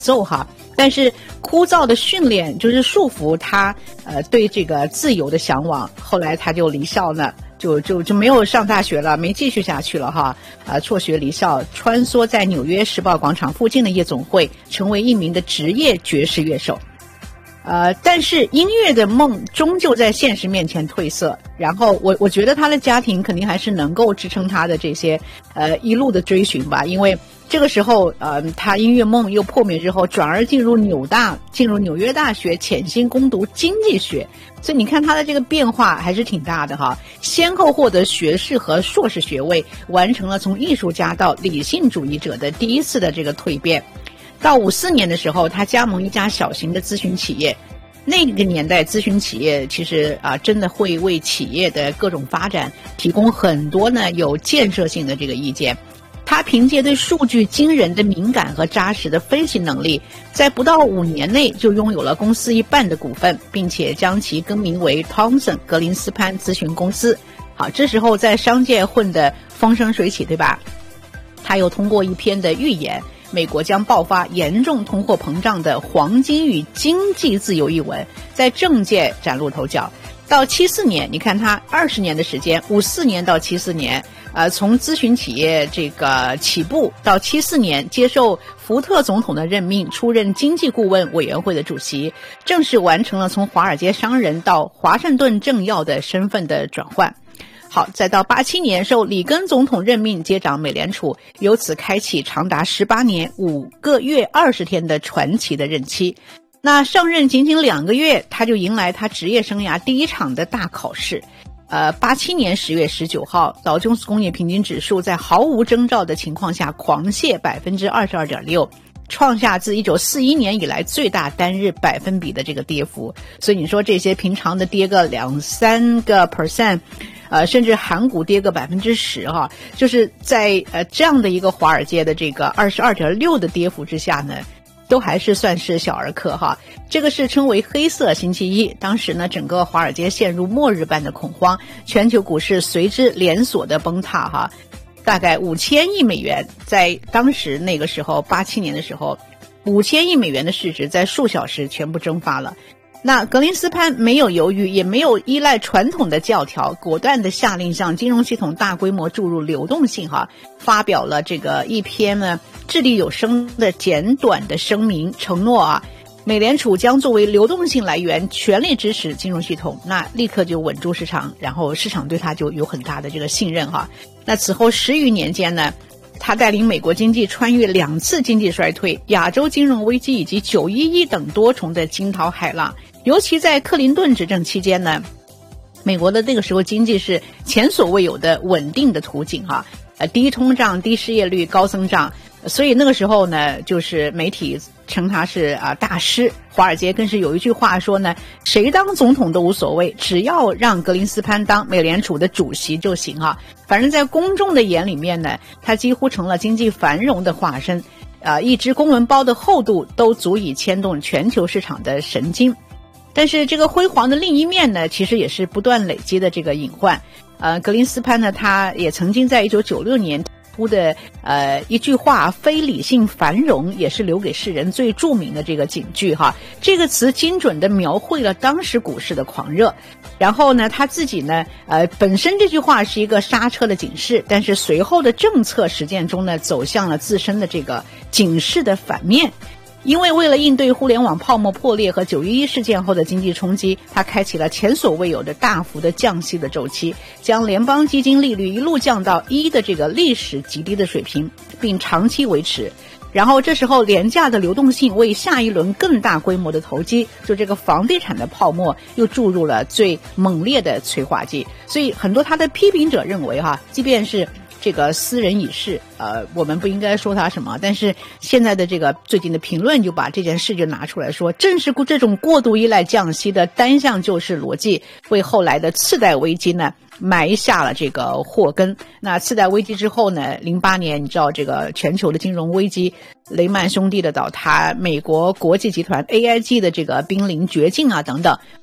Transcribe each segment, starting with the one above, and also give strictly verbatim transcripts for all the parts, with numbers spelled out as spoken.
奏哈，但是枯燥的训练就是束缚他呃对这个自由的向往，后来他就离校呢，就就就没有上大学了，没继续下去了哈，啊、呃，辍学离校，穿梭在纽约时报广场附近的夜总会，成为一名的职业爵士乐手。呃，但是音乐的梦终究在现实面前褪色。然后我我觉得他的家庭肯定还是能够支撑他的这些呃一路的追寻吧，因为这个时候呃他音乐梦又破灭之后，转而进入纽大，进入纽约大学潜心攻读经济学。所以你看他的这个变化还是挺大的哈，先后获得学士和硕士学位，完成了从艺术家到理性主义者的第一次的这个蜕变。到五四年的时候，他加盟一家小型的咨询企业。那个年代咨询企业其实啊，真的会为企业的各种发展提供很多呢有建设性的这个意见。他凭借对数据惊人的敏感和扎实的分析能力，在不到五年内就拥有了公司一半的股份，并且将其更名为 Thomson 格林斯潘咨询公司。好，这时候在商界混得风生水起，对吧？他又通过一篇的预言美国将爆发严重通货膨胀的《黄金与经济自由》一文，在政界崭露头角。到七四年，你看他二十年的时间，五四年到七四年，呃，从咨询企业这个起步到七四年接受福特总统的任命，出任经济顾问委员会的主席，正式完成了从华尔街商人到华盛顿政要的身份的转换。好，再到八七年受里根总统任命接掌美联储，由此开启长达十八年五个月二十天的传奇的任期。那上任仅仅两个月，他就迎来他职业生涯第一场的大考试。呃，八七年十月十九号，道琼斯工业平均指数在毫无征兆的情况下狂泻百分之二十二点六。创下自一九四一年以来最大单日百分比的这个跌幅。所以你说这些平常的跌个两三个 percent， 呃，甚至韩股跌个百分之十哈，就是在呃这样的一个华尔街的这个二十二点六的跌幅之下呢，都还是算是小儿科哈。这个是称为黑色星期一，当时呢整个华尔街陷入末日般的恐慌，全球股市随之连锁的崩塌哈。大概五千亿美元，在当时那个时候八七年的时候，五千亿美元的市值在数小时全部蒸发了。那格林斯潘没有犹豫，也没有依赖传统的教条，果断地下令向金融系统大规模注入流动性哈，发表了这个一篇呢掷地有声的简短的声明，承诺啊美联储将作为流动性来源全力支持金融系统，那立刻就稳住市场，然后市场对他就有很大的这个信任哈。那此后十余年间呢，他带领美国经济穿越两次经济衰退、亚洲金融危机以及九一一等多重的惊涛骇浪。尤其在克林顿执政期间呢，美国的那个时候经济是前所未有的稳定的图景哈，呃，低通胀、低失业率、高增长。所以那个时候呢，就是媒体称他是啊大师，华尔街更是有一句话说呢，谁当总统都无所谓，只要让格林斯潘当美联储的主席就行啊。反正在公众的眼里面呢，他几乎成了经济繁荣的化身，呃，一只公文包的厚度都足以牵动全球市场的神经。但是这个辉煌的另一面呢，其实也是不断累积的这个隐患。呃，格林斯潘呢，他也曾经在一九九六年出的呃一句话，非理性繁荣，也是留给世人最著名的这个警句哈。这个词精准地描绘了当时股市的狂热。然后呢，他自己呢，呃，本身这句话是一个刹车的警示，但是随后的政策实践中呢，走向了自身的这个警示的反面。因为为了应对互联网泡沫破裂和九一一事件后的经济冲击，他开启了前所未有的大幅的降息的周期，将联邦基金利率一路降到一的这个历史极低的水平，并长期维持。然后这时候廉价的流动性为下一轮更大规模的投机，就这个房地产的泡沫又注入了最猛烈的催化剂。所以很多他的批评者认为哈，即便是这个私人已逝，呃，我们不应该说他什么，但是现在的这个最近的评论就把这件事就拿出来说，正是这种过度依赖降息的单向救市逻辑，为后来的次贷危机呢埋下了这个祸根。那次贷危机之后呢，零八年你知道这个全球的金融危机，雷曼兄弟的倒塌，美国国际集团 A I G 的这个濒临绝境啊等等，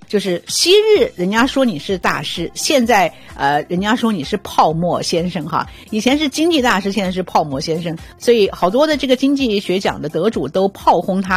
就是昔日人家说你是大师，现在呃人家说你是泡沫先生哈。以前是经济大师，现在是泡沫先生，所以好多的这个经济学奖的得主都炮轰他。